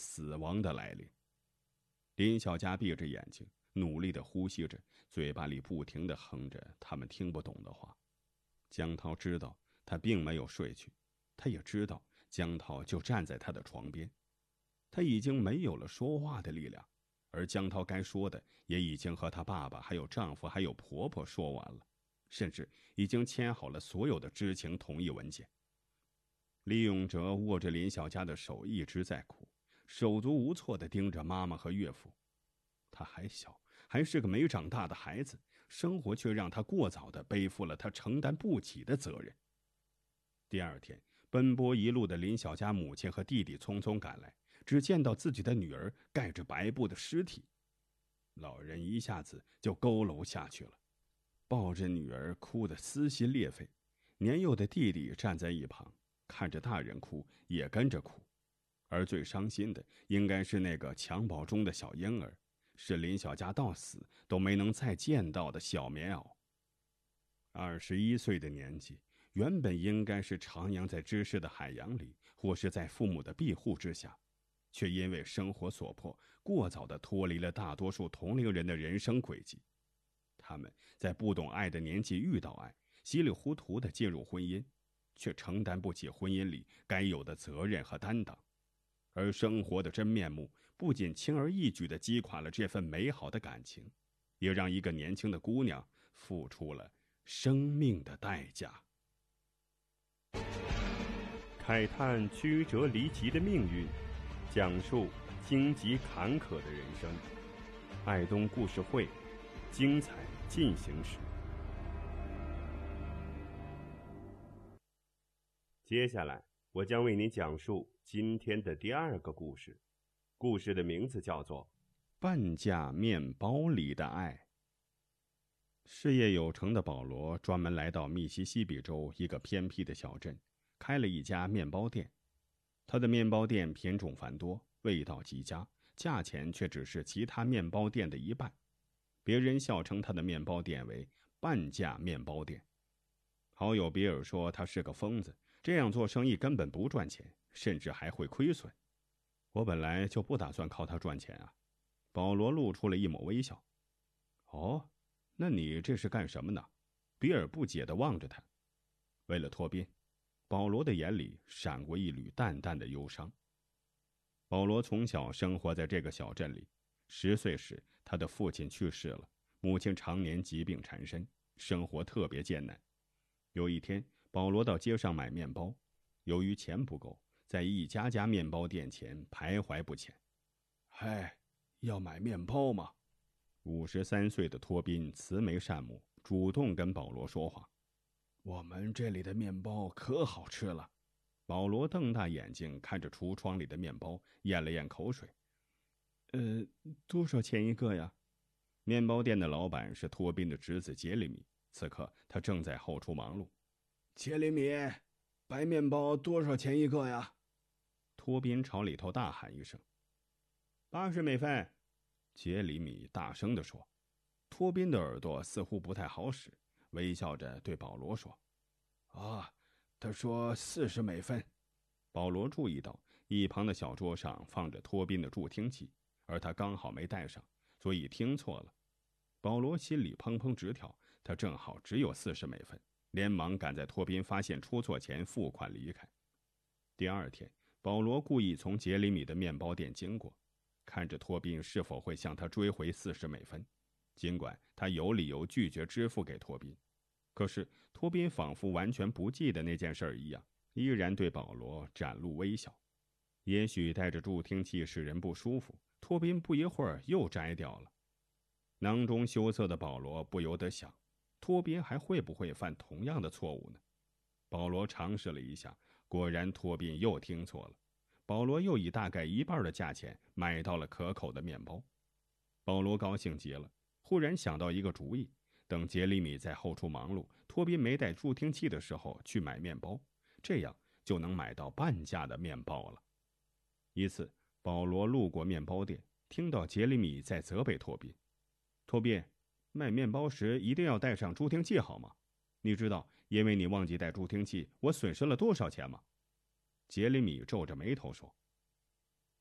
死亡的来临。林小佳闭着眼睛，努力地呼吸着，嘴巴里不停地哼着他们听不懂的话。江涛知道他并没有睡去，他也知道江涛就站在他的床边。他已经没有了说话的力量，而江涛该说的也已经和他爸爸还有丈夫还有婆婆说完了，甚至已经签好了所有的知情同意文件。李永哲握着林小佳的手一直在哭，手足无措地盯着妈妈和岳父。他还小，还是个没长大的孩子，生活却让他过早地背负了他承担不起的责任。第二天，奔波一路的林小佳母亲和弟弟匆匆赶来，只见到自己的女儿盖着白布的尸体。老人一下子就佝偻下去了，抱着女儿哭得撕心裂肺。年幼的弟弟站在一旁，看着大人哭也跟着哭。而最伤心的应该是那个襁褓中的小婴儿，是林小佳到死都没能再见到的小棉袄。21岁的年纪，原本应该是徜徉在知识的海洋里，或是在父母的庇护之下，却因为生活所迫，过早地脱离了大多数同龄人的人生轨迹。他们在不懂爱的年纪遇到爱，稀里糊涂地进入婚姻，却承担不起婚姻里该有的责任和担当。而生活的真面目不仅轻而易举地击垮了这份美好的感情，也让一个年轻的姑娘付出了生命的代价。 慨叹曲折离奇的命运，讲述荆棘坎坷的人生。爱东故事会，精彩进行时。接下来我将为你讲述今天的第二个故事，故事的名字叫做半价面包里的爱。事业有成的保罗专门来到密西西比州一个偏僻的小镇，开了一家面包店。他的面包店品种繁多，味道极佳，价钱却只是其他面包店的一半。别人笑称他的面包店为半价面包店。好友比尔说他是个疯子，这样做生意根本不赚钱，甚至还会亏损。我本来就不打算靠他赚钱啊。保罗露出了一抹微笑。哦，那你这是干什么呢？比尔不解地望着他。为了脱宾。保罗的眼里闪过一缕淡淡的忧伤。保罗从小生活在这个小镇里，10岁时他的父亲去世了，母亲常年疾病缠身，生活特别艰难。有一天，保罗到街上买面包，由于钱不够，在一家家面包店前徘徊不前。嗨，要买面包吗？53岁的托宾慈眉善目，主动跟保罗说话。我们这里的面包可好吃了。保罗瞪大眼睛看着橱窗里的面包，咽了咽口水。多少钱一个呀？面包店的老板是托宾的侄子杰里米，此刻他正在后厨忙碌。杰里米，白面包多少钱一个呀？托宾朝里头大喊一声。80美分。杰里米大声地说。托宾的耳朵似乎不太好使，微笑着对保罗说：他说40美分。保罗注意到一旁的小桌上放着托宾的助听器，而他刚好没带上，所以听错了。保罗心里砰砰直跳，他正好只有40美分，连忙赶在托宾发现出错前付款离开。第二天，保罗故意从杰里米的面包店经过，看着托宾是否会向他追回40美分。尽管他有理由拒绝支付给托宾，可是托宾仿佛完全不记得那件事一样，依然对保罗展露微笑。也许带着助听器使人不舒服，托宾不一会儿又摘掉了。囊中羞涩的保罗不由得想，托宾还会不会犯同样的错误呢？保罗尝试了一下，果然托宾又听错了。保罗又以大概一半的价钱买到了可口的面包。保罗高兴极了，忽然想到一个主意，等杰里米在后厨忙碌，托宾没带助听器的时候去买面包，这样就能买到半价的面包了。一次，保罗路过面包店，听到杰里米在责备托宾。托宾，卖面包时一定要带上助听器好吗？你知道因为你忘记带助听器，我损失了多少钱吗？杰里米皱着眉头说。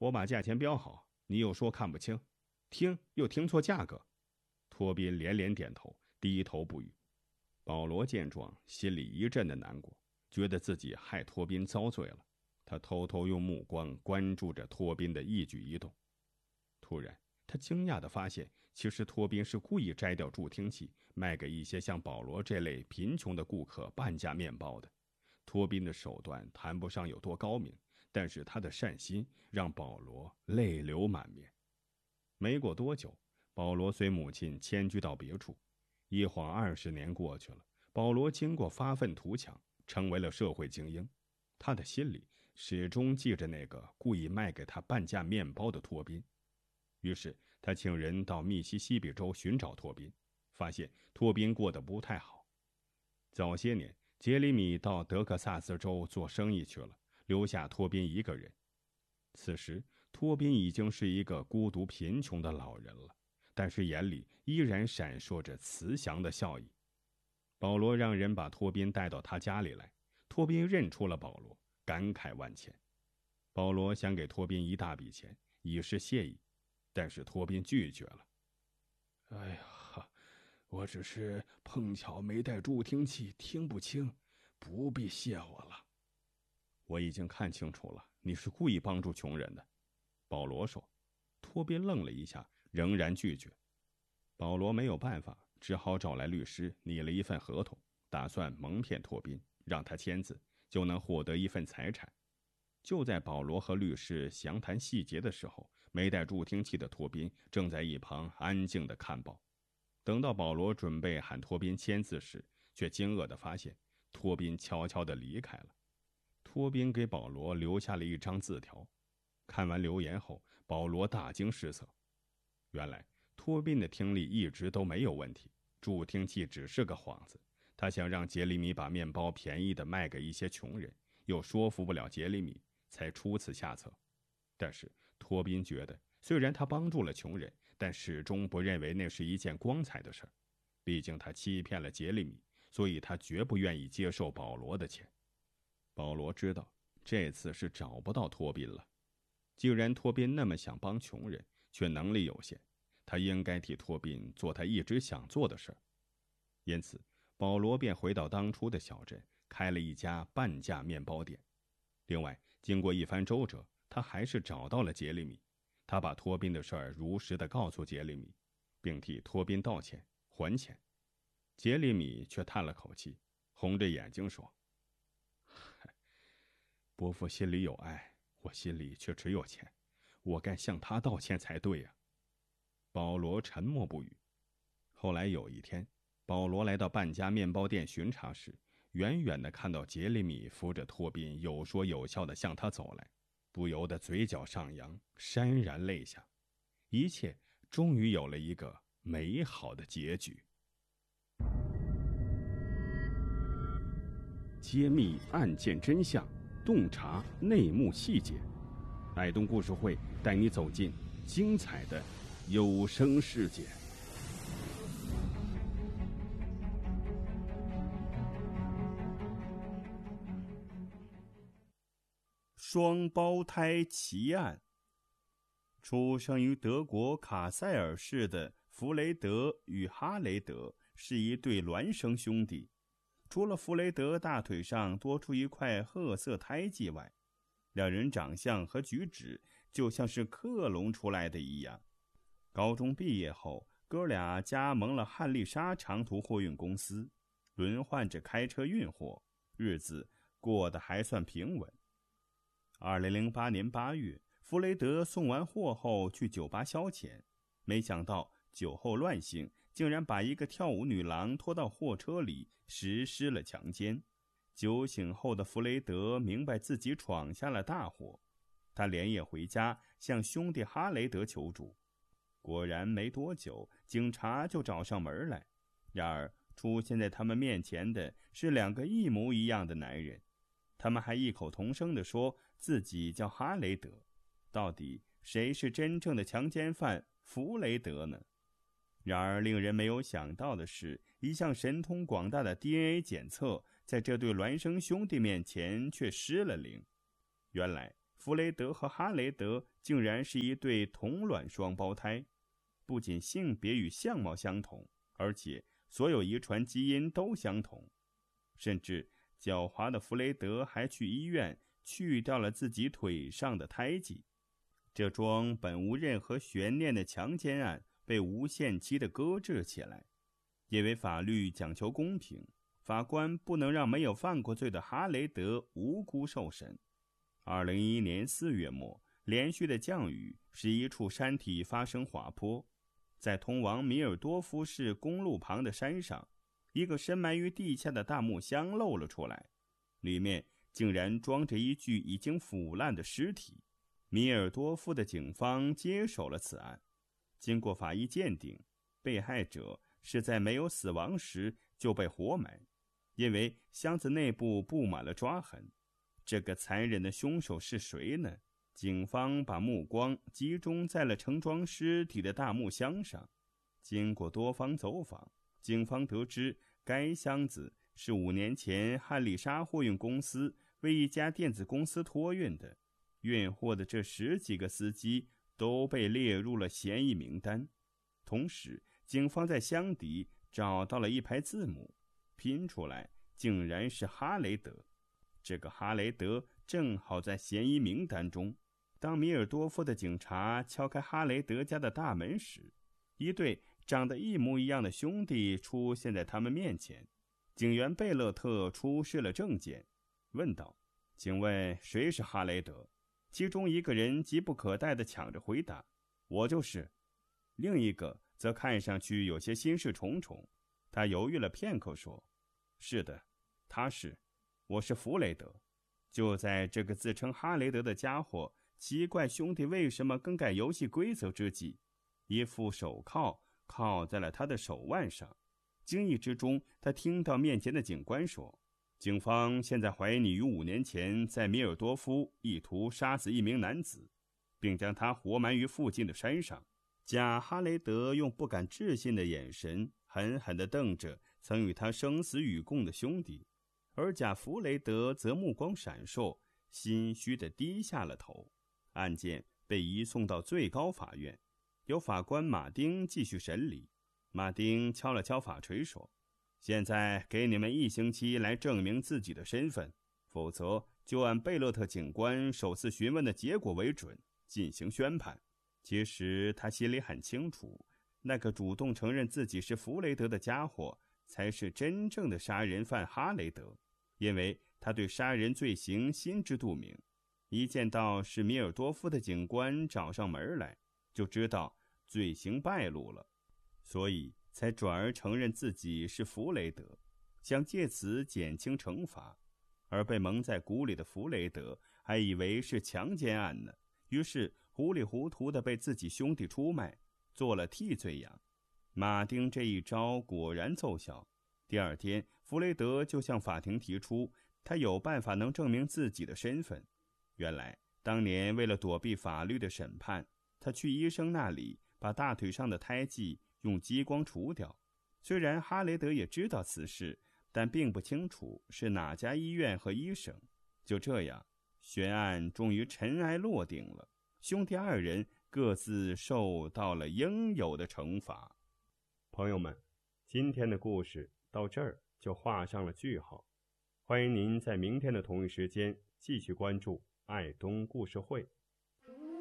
我把价钱标好，你又说看不清，听又听错价格。托宾连连点头，低头不语。保罗见状，心里一阵的难过，觉得自己害托宾遭罪了。他偷偷用目光关注着托宾的一举一动。突然，他惊讶地发现，其实托宾是故意摘掉助听器，卖给一些像保罗这类贫穷的顾客半价面包的。托宾的手段谈不上有多高明，但是他的善心让保罗泪流满面。没过多久，保罗随母亲迁居到别处。一晃20年过去了，保罗经过发愤图强，成为了社会精英。他的心里始终记着那个故意卖给他半价面包的托宾。于是他请人到密西西比州寻找托宾，发现托宾过得不太好。早些年，杰里米到德克萨斯州做生意去了，留下托宾一个人。此时托宾已经是一个孤独贫穷的老人了，但是眼里依然闪烁着慈祥的笑意。保罗让人把托宾带到他家里来，托宾认出了保罗，感慨万千。保罗想给托宾一大笔钱，以示谢意，但是托宾拒绝了。哎呀，我只是碰巧没带助听器，听不清，不必谢我了。我已经看清楚了，你是故意帮助穷人的。保罗说。托宾愣了一下，仍然拒绝。保罗没有办法，只好找来律师拟了一份合同，打算蒙骗托宾，让他签字，就能获得一份财产。就在保罗和律师详谈细节的时候，没带助听器的托宾正在一旁安静地看报。等到保罗准备喊托宾签字时，却惊愕地发现托宾悄悄地离开了。托宾给保罗留下了一张字条。看完留言后，保罗大惊失色。原来托宾的听力一直都没有问题，助听器只是个幌子。他想让杰里米把面包便宜地卖给一些穷人，又说服不了杰里米，才出此下策。但是托宾觉得，虽然他帮助了穷人，但始终不认为那是一件光彩的事。毕竟他欺骗了杰里米，所以他绝不愿意接受保罗的钱。保罗知道这次是找不到托宾了。既然托宾那么想帮穷人，却能力有限，他应该替托宾做他一直想做的事。因此保罗便回到当初的小镇，开了一家半价面包店。另外经过一番周折，他还是找到了杰里米。他把托宾的事儿如实地告诉杰里米，并替托宾道歉还钱。杰里米却叹了口气，红着眼睛说：伯父心里有爱，我心里却只有钱，我该向他道歉才对呀。保罗沉默不语。后来有一天，保罗来到半家面包店巡查时，远远地看到杰里米扶着托宾有说有笑地向他走来，不由得嘴角上扬，潸然泪下。一切终于有了一个美好的结局。揭秘案件真相，洞察内幕细节，爱东故事会带你走进精彩的有声世界。 双胞胎奇案。出生于德国卡塞尔市的弗雷德与哈雷德是一对孪生兄弟。除了弗雷德大腿上多出一块褐色胎记外，两人长相和举止就像是克隆出来的一样。高中毕业后，哥俩加盟了汉丽莎长途货运公司，轮换着开车运货，日子过得还算平稳。2008年8月，弗雷德送完货后去酒吧消遣，没想到酒后乱性，竟然把一个跳舞女郎拖到货车里实施了强奸。酒醒后的弗雷德明白自己闯下了大祸，他连夜回家向兄弟哈雷德求助。果然没多久，警察就找上门来。然而出现在他们面前的是两个一模一样的男人，他们还异口同声地说自己叫哈雷德。到底谁是真正的强奸犯弗雷德呢？然而令人没有想到的是，一项神通广大的 DNA 检测在这对孪生兄弟面前却失了灵。原来弗雷德和哈雷德竟然是一对同卵双胞胎，不仅性别与相貌相同，而且所有遗传基因都相同。甚至狡猾的弗雷德还去医院去掉了自己腿上的胎记。这桩本无任何悬念的强奸案被无限期地搁置起来，因为法律讲求公平，法官不能让没有犯过罪的哈雷德无辜受审。2011年4月末，连续的降雨使一处山体发生滑坡，在通往米尔多夫市公路旁的山上，一个深埋于地下的大木箱露了出来，里面竟然装着一具已经腐烂的尸体。米尔多夫的警方接手了此案，经过法医鉴定，被害者是在没有死亡时就被活埋，因为箱子内部布满了抓痕。这个残忍的凶手是谁呢？警方把目光集中在了盛装尸体的大木箱上。经过多方走访，警方得知该箱子是5年前汉丽莎货运公司为一家电子公司托运的，运货的这10几个司机都被列入了嫌疑名单。同时，警方在箱底找到了一排字母，拼出来竟然是哈雷德。这个哈雷德正好在嫌疑名单中。当米尔多夫的警察敲开哈雷德家的大门时，一对长得一模一样的兄弟出现在他们面前。警员贝勒特出示了证件，问道：请问谁是哈雷德？其中一个人急不可待地抢着回答：我就是。另一个则看上去有些心事重重，他犹豫了片刻说：是的，他是，我是弗雷德。就在这个自称哈雷德的家伙奇怪兄弟为什么更改游戏规则之际，一副手铐铐在了他的手腕上。惊异之中，他听到面前的警官说：警方现在怀疑你于5年前在米尔多夫意图杀死一名男子，并将他活埋于附近的山上。假哈雷德用不敢置信的眼神狠狠地瞪着曾与他生死与共的兄弟，而假弗雷德则目光闪烁，心虚地低下了头。案件被移送到最高法院，由法官马丁继续审理。马丁敲了敲法锤说：现在给你们1星期来证明自己的身份，否则就按贝勒特警官首次询问的结果为准进行宣判。其实他心里很清楚，那个主动承认自己是弗雷德的家伙才是真正的杀人犯哈雷德，因为他对杀人罪行心知肚明。一见到是米尔多夫的警官找上门来，就知道罪行败露了，所以才转而承认自己是弗雷德，想借此减轻惩罚。而被蒙在鼓里的弗雷德还以为是强奸案呢，于是糊里糊涂地被自己兄弟出卖，做了替罪羊。马丁这一招果然奏效。第2天，弗雷德就向法庭提出，他有办法能证明自己的身份。原来，当年为了躲避法律的审判，他去医生那里把大腿上的胎记用激光除掉。虽然哈雷德也知道此事，但并不清楚是哪家医院和医生。就这样，悬案终于尘埃落定了，兄弟2人各自受到了应有的惩罚。 朋友们，今天的故事到这儿就画上了句号。欢迎您在明天的同一时间继续关注爱东故事会。